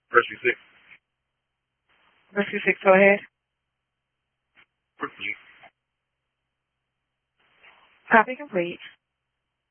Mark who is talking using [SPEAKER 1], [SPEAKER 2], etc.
[SPEAKER 1] Rescue 6.
[SPEAKER 2] Rescue 6, go ahead.
[SPEAKER 1] Proceed.
[SPEAKER 2] Copy complete.